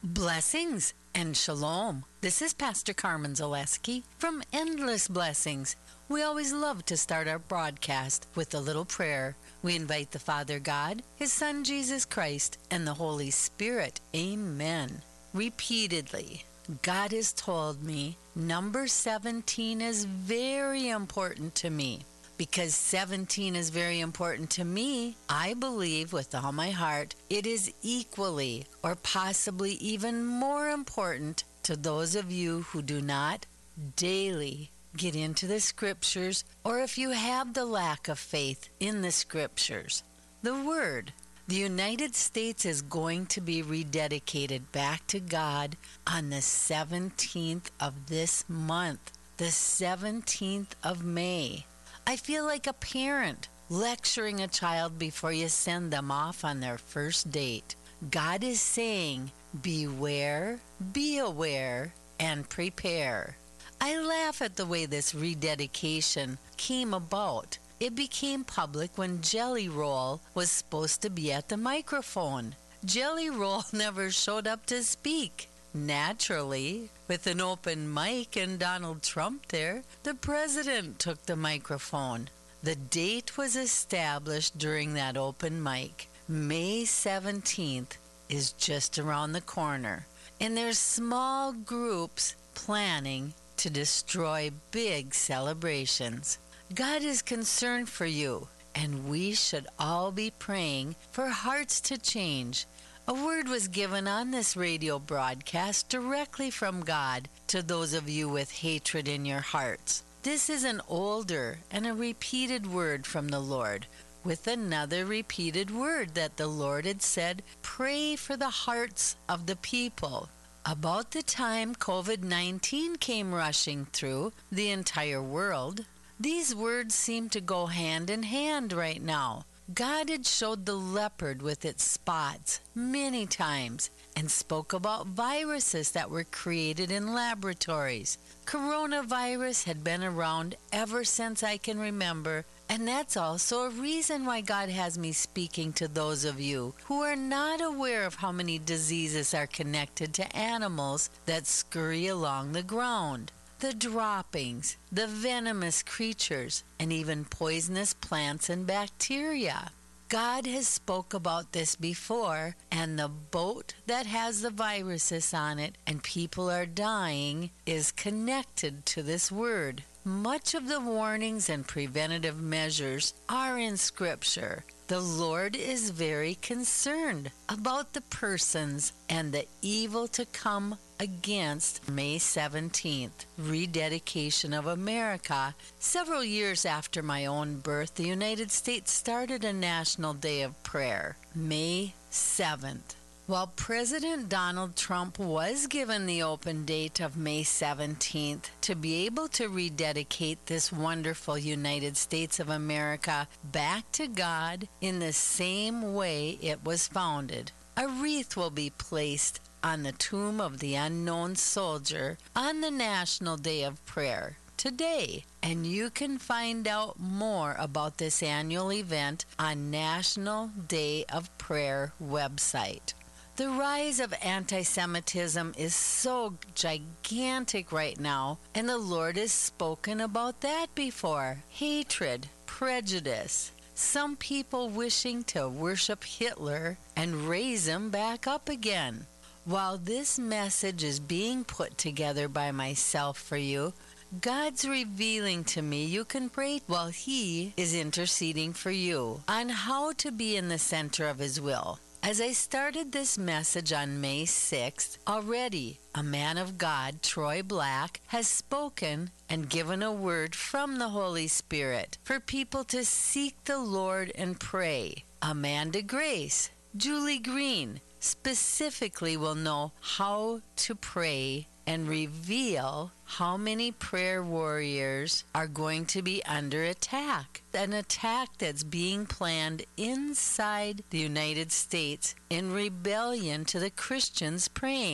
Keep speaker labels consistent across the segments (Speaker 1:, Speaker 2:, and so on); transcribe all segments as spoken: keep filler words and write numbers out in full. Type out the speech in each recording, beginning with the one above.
Speaker 1: Blessings and shalom. This is Pastor Carmen Zaleski from Endless Blessings. We always love to start our broadcast with a little prayer. We invite the Father God, His Son Jesus Christ, and the Holy Spirit. Amen. Repeatedly, God has told me number seventeen is very important to me. Because seventeen is very important to me, I believe with all my heart it is equally or possibly even more important to those of you who do not daily get into the scriptures, or if you have the lack of faith in the scriptures. The Word. The United States is going to be rededicated back to God on the seventeenth of this month, the seventeenth of May. I feel like a parent lecturing a child before you send them off on their first date. God is saying, beware, be aware, and prepare. I laugh at the way this rededication came about. It became public when Jelly Roll was supposed to be at the microphone. Jelly Roll never showed up to speak. Naturally, with an open mic and Donald Trump there, the president took the microphone. The date was established during that open mic. May seventeenth is just around the corner, and there's small groups planning to destroy big celebrations. God is concerned for you, and we should all be praying for hearts to change. A word was given on this radio broadcast directly from God to those of you with hatred in your hearts. This is an older and a repeated word from the Lord, with another repeated word that the Lord had said, pray for the hearts of the people. About the time covid nineteen came rushing through the entire world, these words seem to go hand in hand right now. God had showed the leopard with its spots many times and spoke about viruses that were created in laboratories. Coronavirus had been around ever since I can remember, and that's also a reason why God has me speaking to those of you who are not aware of how many diseases are connected to animals that scurry along the ground. The droppings, the venomous creatures, and even poisonous plants and bacteria. God has spoke about this before, and the boat that has the viruses on it and people are dying is connected to this word. Much of the warnings and preventative measures are in Scripture. The Lord is very concerned about the persons and the evil to come against May seventeenth, rededication of America. Several years after my own birth, the United States started a National Day of Prayer, May seventh. While President Donald Trump was given the open date of May seventeenth to be able to rededicate this wonderful United States of America back to God in the same way it was founded, a wreath will be placed on the tomb of the unknown soldier on the National Day of Prayer today. And you can find out more about this annual event on National Day of Prayer website. The rise of anti-Semitism is so gigantic right now, and the Lord has spoken about that before. Hatred, prejudice, some people wishing to worship Hitler and raise him back up again. While this message is being put together by myself for you, God's revealing to me you can pray while He is interceding for you on how to be in the center of His will. As I started this message on May sixth, already a man of God, Troy Black, has spoken and given a word from the Holy Spirit for people to seek the Lord and pray. Amanda Grace, Julie Green, specifically will know how to pray and reveal how many prayer warriors are going to be under attack. An attack that's being planned inside the United States in rebellion to the Christians praying.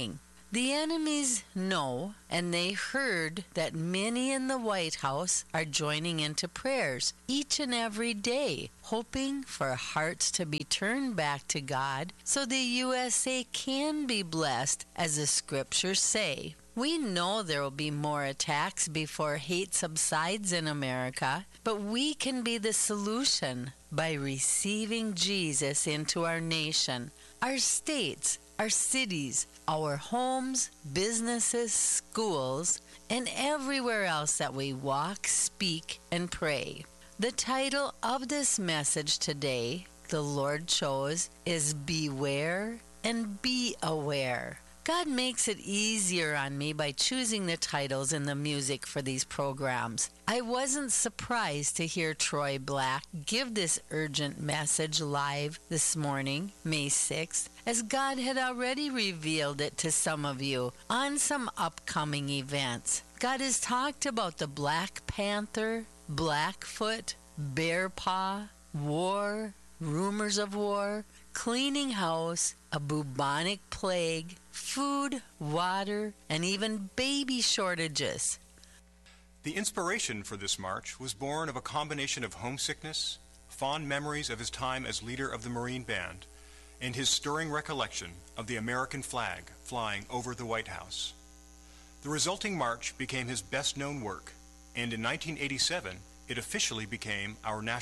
Speaker 1: The enemies know, and they heard that many in the White House are joining into prayers each and every day, hoping for hearts to be turned back to God so the U S A can be blessed, as the scriptures say. We know there will be more attacks before hate subsides in America, but we can be the solution by receiving Jesus into our nation, our states, our cities, our homes, businesses, schools, and everywhere else that we walk, speak, and pray. The title of this message today, the Lord chose, is Beware and Be Aware. God makes it easier on me by choosing the titles and the music for these programs. I wasn't surprised to hear Troy Black give this urgent message live this morning, May sixth, as God had already revealed it to some of you on some upcoming events. God has talked about the Black Panther, Blackfoot, Bear Paw, war, rumors of war, cleaning house, a bubonic plague, food, water, and even baby shortages.
Speaker 2: The inspiration for this march was born of a combination of homesickness, fond memories of his time as leader of the Marine Band, and his stirring recollection of the American flag flying over the White House. The resulting march became his best-known work, and in nineteen eighty-seven, it officially became our national